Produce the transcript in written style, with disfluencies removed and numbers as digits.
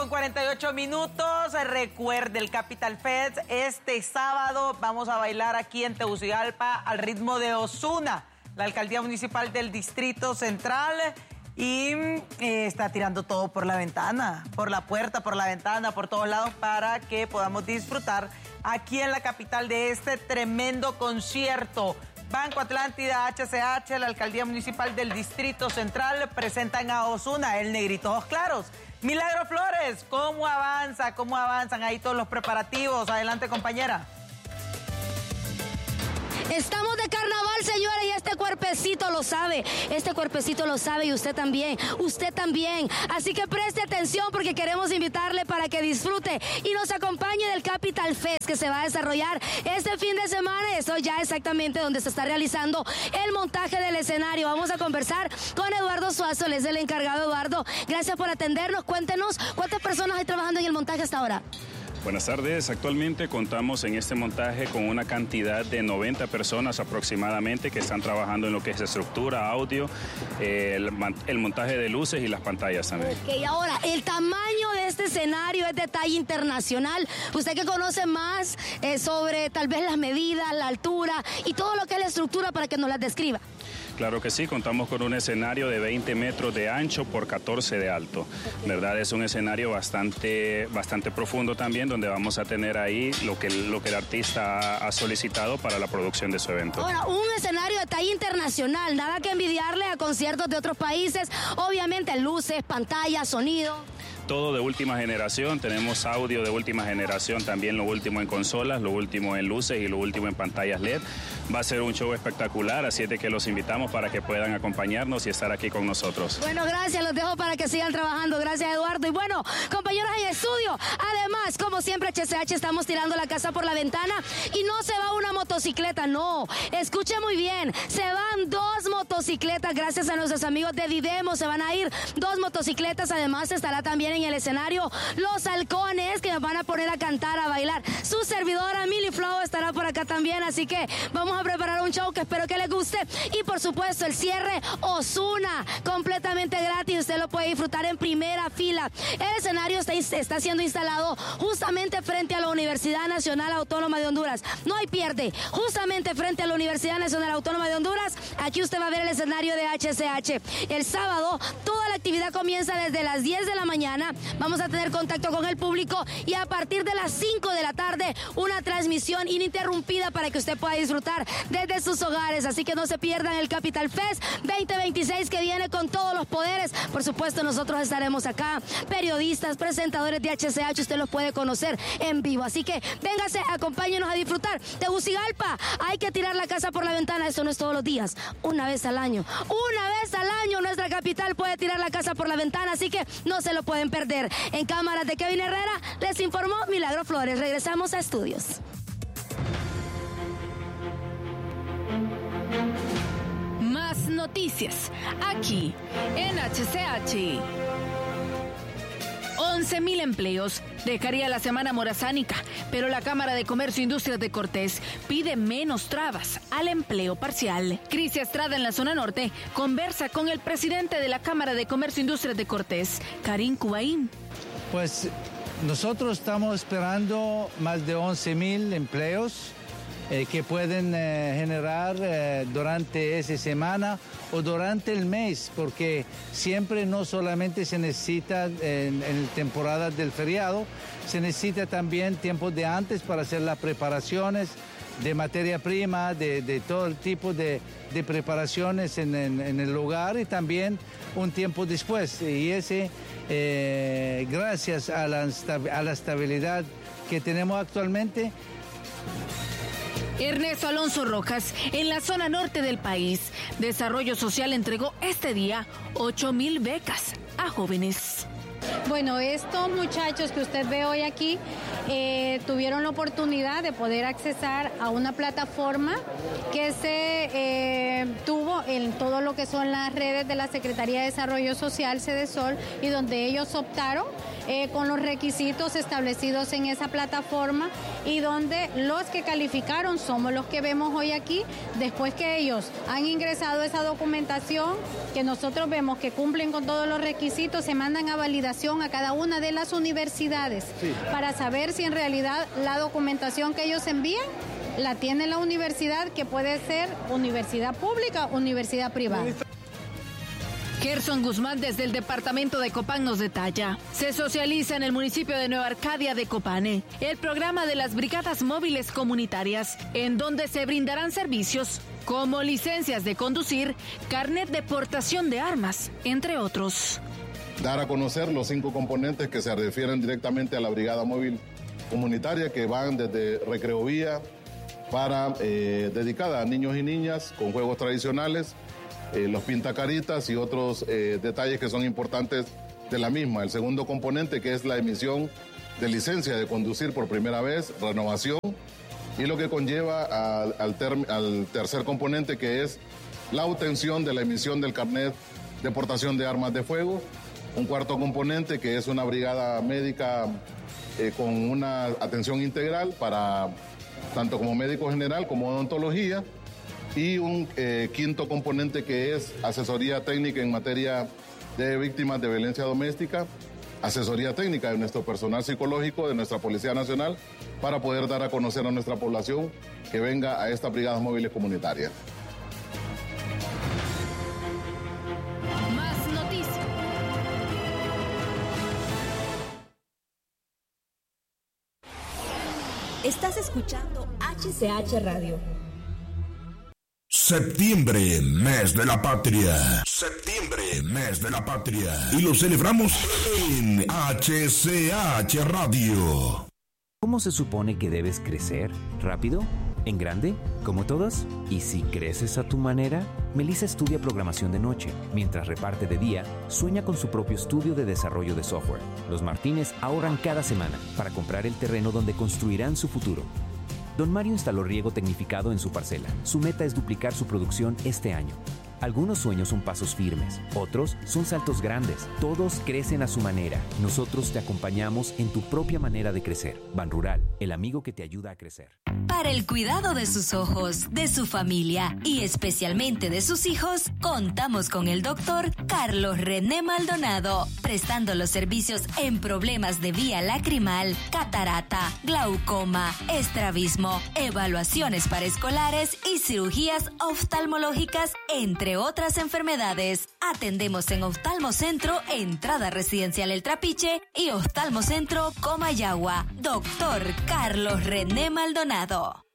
8:48. Recuerde, el Capital Fest este sábado vamos a bailar aquí en Tegucigalpa al ritmo de Ozuna, la alcaldía municipal del Distrito Central, y está tirando todo por la ventana, por la puerta, por la ventana, por todos lados, para que podamos disfrutar aquí en la capital de este tremendo concierto. Banco Atlántida, HCH, la alcaldía municipal del Distrito Central presentan a Ozuna, el negrito ojos claros. Milagro Flores, ¿cómo avanzan ahí todos los preparativos? Adelante, compañera. Estamos de carnaval, señores, y este cuerpecito lo sabe y usted también. Así que preste atención porque queremos invitarle para que disfrute y nos acompañe del Capital Fest que se va a desarrollar este fin de semana. Eso ya exactamente donde se está realizando el montaje del escenario. Vamos a conversar con Eduardo Suazo, él es el encargado. Eduardo, gracias por atendernos. Cuéntenos, ¿cuántas personas hay trabajando en el montaje hasta ahora? Buenas tardes, actualmente contamos en este montaje con una cantidad de 90 personas aproximadamente que están trabajando en lo que es estructura, audio, el montaje de luces y las pantallas también. Ok, ahora, el tamaño de este escenario es de talla internacional. Usted que conoce más sobre tal vez las medidas, la altura y todo lo que es la estructura para que nos las describa. Claro que sí, contamos con un escenario de 20 metros de ancho por 14 de alto. ¿Verdad? Es un escenario bastante profundo también, donde vamos a tener ahí lo que el artista ha solicitado para la producción de su evento. Ahora, un escenario de talla internacional, nada que envidiarle a conciertos de otros países, obviamente luces, pantallas, sonido. Todo de última generación, tenemos audio de última generación, también lo último en consolas, lo último en luces y lo último en pantallas LED. Va a ser un show espectacular, así es de que los invitamos para que puedan acompañarnos y estar aquí con nosotros. Bueno, gracias, los dejo para que sigan trabajando. Gracias, Eduardo. Y bueno, compañeros en estudio, además, como siempre, HCH, estamos tirando la casa por la ventana y no se va una motocicleta, no. Escuche muy bien, se van 2 motocicletas, gracias a nuestros amigos de Didemo, se van a ir 2 motocicletas, además estará también en el escenario Los Halcones, que nos van a poner a cantar, a bailar. Su servidora Mili Flow estará por acá también, así que vamos a preparar un show que espero que les guste. Y por supuesto el cierre Ozuna, completamente gratis, usted lo puede disfrutar en primera fila. El escenario está siendo instalado justamente frente a la Universidad Nacional Autónoma de Honduras. No hay pierde, justamente frente a la Universidad Nacional Autónoma de Honduras. Aquí usted va a ver el escenario de HCH. El sábado toda la actividad comienza desde las 10 de la mañana. Vamos a tener contacto con el público y a partir de las 5 de la tarde una transmisión ininterrumpida para que usted pueda disfrutar desde sus hogares. Así que no se pierdan el Capital Fest 2026 que viene con todos los poderes. Por supuesto, nosotros estaremos acá, periodistas, presentadores de HCH, usted los puede conocer en vivo. Así que véngase, acompáñenos a disfrutar. Tegucigalpa, hay que tirar la casa por la ventana. Eso no es todos los días, una vez al año. Una vez al año nuestra capital puede tirar la casa por la ventana, así que no se lo pueden perder. En cámaras de Kevin Herrera, les informó Milagro Flores. Regresamos a estudios. Más noticias aquí en HCH. 11,000 empleos dejaría la Semana Morazánica, pero la Cámara de Comercio e Industrias de Cortés pide menos trabas al empleo parcial. Crisia Estrada en la zona norte conversa con el presidente de la Cámara de Comercio e Industrias de Cortés, Karim Kubain. Pues nosotros estamos esperando más de 11,000 empleos que pueden generar durante esa semana o durante el mes, porque siempre no solamente se necesita en temporadas del feriado, se necesita también tiempo de antes para hacer las preparaciones de materia prima, de todo el tipo de preparaciones en el lugar y también un tiempo después. Y ese, gracias a la estabilidad que tenemos actualmente. Ernesto Alonso Rojas, en la zona norte del país, Desarrollo Social entregó este día 8,000 becas a jóvenes. Bueno, estos muchachos que usted ve hoy aquí tuvieron la oportunidad de poder accesar a una plataforma que se tuvo en todo lo que son las redes de la Secretaría de Desarrollo Social, Sedesol, y donde ellos optaron con los requisitos establecidos en esa plataforma y donde los que calificaron somos los que vemos hoy aquí. Después que ellos han ingresado esa documentación, que nosotros vemos que cumplen con todos los requisitos, se mandan a validación a cada una de las universidades para saber si en realidad la documentación que ellos envían la tiene la universidad, que puede ser universidad pública o universidad privada. Gerson Guzmán desde el departamento de Copán nos detalla. Se socializa en el municipio de Nueva Arcadia de Copane el programa de las brigadas móviles comunitarias, en donde se brindarán servicios como licencias de conducir, carnet de portación de armas, entre otros. Dar a conocer los 5 componentes que se refieren directamente a la brigada móvil comunitaria, que van desde recreovía dedicada a niños y niñas con juegos tradicionales, los pintacaritas y otros detalles que son importantes de la misma. El segundo componente, que es la emisión de licencia de conducir por primera vez, renovación, y lo que conlleva al tercer componente, que es la obtención de la emisión del carnet de portación de armas de fuego. Un cuarto componente, que es una brigada médica con una atención integral para tanto como médico general como odontología. Y un quinto componente, que es asesoría técnica en materia de víctimas de violencia doméstica, asesoría técnica de nuestro personal psicológico, de nuestra Policía Nacional, para poder dar a conocer a nuestra población que venga a estas brigadas móviles comunitarias. Más noticias. Estás escuchando HCH Radio. Septiembre, mes de la patria. Septiembre, mes de la patria. Y lo celebramos en HCH Radio. ¿Cómo se supone que debes crecer? ¿Rápido? ¿En grande? ¿Como todos? ¿Y si creces a tu manera? Melissa estudia programación de noche. Mientras reparte de día, sueña con su propio estudio de desarrollo de software. Los Martínez ahorran cada semana para comprar el terreno donde construirán su futuro. Don Mario instaló riego tecnificado en su parcela. Su meta es duplicar su producción este año. Algunos sueños son pasos firmes, otros son saltos grandes. Todos crecen a su manera. Nosotros te acompañamos en tu propia manera de crecer. Banrural, el amigo que te ayuda a crecer. Para el cuidado de sus ojos, de su familia y especialmente de sus hijos, contamos con el doctor Carlos René Maldonado, prestando los servicios en problemas de vía lacrimal, catarata, glaucoma, estrabismo, evaluaciones para escolares y cirugías oftalmológicas, entre otras enfermedades. Atendemos en Oftalmocentro, entrada residencial El Trapiche, y Oftalmocentro Comayagua. Doctor Carlos René Maldonado.